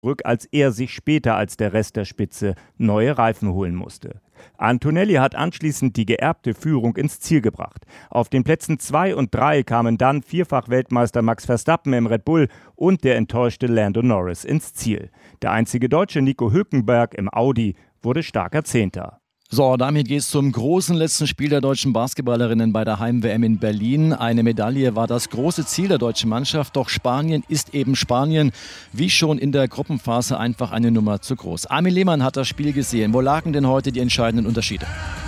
zurück, als er sich später als der Rest der Spitze neue Reifen holen musste. Antonelli hat anschließend die geerbte Führung ins Ziel gebracht. Auf den Plätzen 2 und 3 kamen dann Vierfach-Weltmeister Max Verstappen im Red Bull und der enttäuschte Lando Norris ins Ziel. Der einzige Deutsche Nico Hülkenberg im Audi wurde starker Zehnter. So, damit geht es zum großen letzten Spiel der deutschen Basketballerinnen bei der Heim-WM in Berlin. Eine Medaille war das große Ziel der deutschen Mannschaft, doch Spanien ist eben Spanien. Wie schon in der Gruppenphase einfach eine Nummer zu groß. Armin Lehmann hat das Spiel gesehen. Wo lagen denn heute die entscheidenden Unterschiede?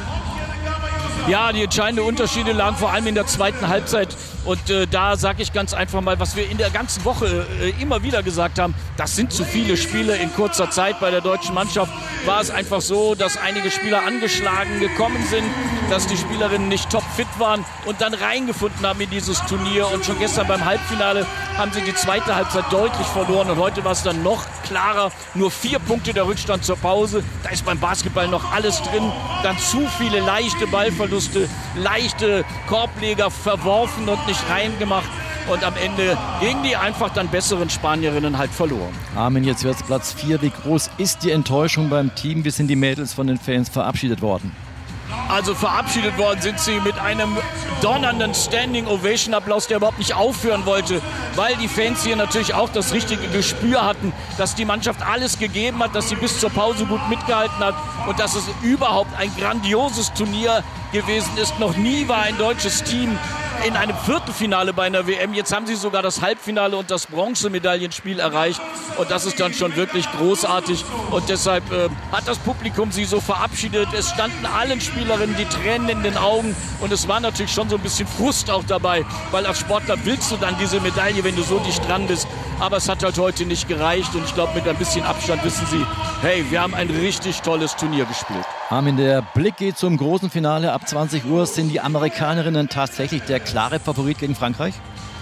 Ja, die entscheidenden Unterschiede lagen vor allem in der zweiten Halbzeit. Und da sage ich ganz einfach mal, was wir in der ganzen Woche immer wieder gesagt haben, das sind zu viele Spiele in kurzer Zeit. Bei der deutschen Mannschaft war es einfach so, dass einige Spieler angeschlagen gekommen sind, dass die Spielerinnen nicht topfit waren und dann reingefunden haben in dieses Turnier. Und schon gestern beim Halbfinale haben sie die zweite Halbzeit deutlich verloren. Und heute war es dann noch klarer, nur 4 Punkte der Rückstand zur Pause. Da ist beim Basketball noch alles drin. Dann zu viele leichte Ballverluste, leichte Korbleger verworfen und nicht reingemacht. Und am Ende gegen die einfach dann besseren Spanierinnen halt verloren. Armin, jetzt wird es Platz 4. Wie groß ist die Enttäuschung beim Team? Wie sind die Mädels von den Fans verabschiedet worden? Also verabschiedet worden sind sie mit einem donnernden Standing Ovation Applaus, der überhaupt nicht aufhören wollte, weil die Fans hier natürlich auch das richtige Gespür hatten, dass die Mannschaft alles gegeben hat, dass sie bis zur Pause gut mitgehalten hat und dass es überhaupt ein grandioses Turnier gewesen ist. Noch nie war ein deutsches Team in einem Viertelfinale bei einer WM. Jetzt haben sie sogar das Halbfinale und das Bronzemedaillenspiel erreicht. Und das ist dann schon wirklich großartig. Und deshalb hat das Publikum sie so verabschiedet. Es standen allen Spielerinnen die Tränen in den Augen. Und es war natürlich schon so ein bisschen Frust auch dabei. Weil als Sportler willst du dann diese Medaille, wenn du so dicht dran bist. Aber es hat halt heute nicht gereicht. Und ich glaube, mit ein bisschen Abstand wissen sie, hey, wir haben ein richtig tolles Turnier gespielt. Armin, der Blick geht zum großen Finale. Ab 20 Uhr sind die Amerikanerinnen tatsächlich der klare Favorit gegen Frankreich?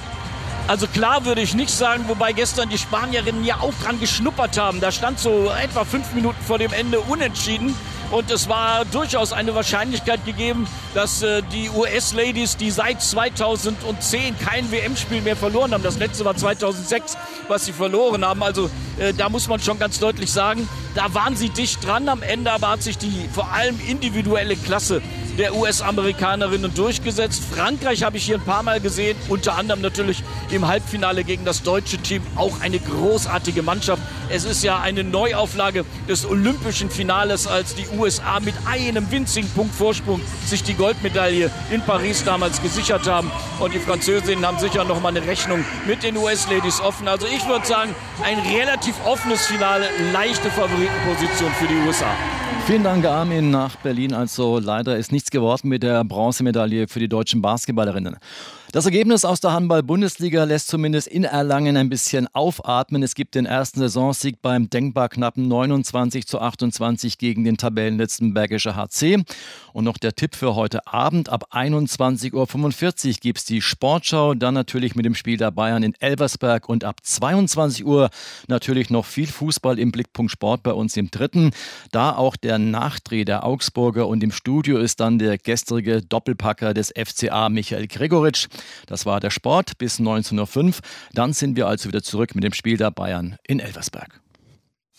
Also klar würde ich nicht sagen, wobei gestern die Spanierinnen ja auch dran geschnuppert haben. Da stand so etwa 5 Minuten vor dem Ende unentschieden. Und es war durchaus eine Wahrscheinlichkeit gegeben, dass die US-Ladies, die seit 2010 kein WM-Spiel mehr verloren haben, das letzte war 2006, was sie verloren haben. Also da muss man schon ganz deutlich sagen, da waren sie dicht dran. Am Ende aber hat sich die vor allem individuelle Klasse der US-Amerikanerinnen durchgesetzt. Frankreich habe ich hier ein paar Mal gesehen, unter anderem natürlich im Halbfinale gegen das deutsche Team. Auch eine großartige Mannschaft. Es ist ja eine Neuauflage des olympischen Finales, als die USA mit einem winzigen Punkt Vorsprung sich die Goldmedaille in Paris damals gesichert haben. Und die Französinnen haben sicher noch mal eine Rechnung mit den US-Ladies offen. Also ich würde sagen, ein relativ offenes Finale, leichte Favoritenposition für die USA. Vielen Dank, Armin, nach Berlin. Also leider ist nichts geworden mit der Bronzemedaille für die deutschen Basketballerinnen. Das Ergebnis aus der Handball-Bundesliga lässt zumindest in Erlangen ein bisschen aufatmen. Es gibt den ersten Saisonsieg beim denkbar knappen 29:28 gegen den Tabellenletzten Bergischer HC. Und noch der Tipp für heute Abend. Ab 21:45 Uhr gibt es die Sportschau. Dann natürlich mit dem Spiel der Bayern in Elversberg. Und ab 22 Uhr natürlich noch viel Fußball im Blickpunkt Sport bei uns im Dritten. Da auch der Nachdreh der Augsburger. Und im Studio ist dann der gestrige Doppelpacker des FCA, Michael Gregoritsch. Das war der Sport bis 19:05 Uhr. Dann sind wir also wieder zurück mit dem Spiel der Bayern in Elversberg.